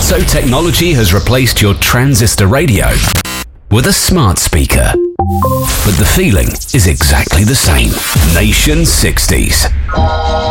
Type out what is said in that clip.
So technology has replaced your transistor radio with a smart speaker. But the feeling is exactly the same. Nation 60s.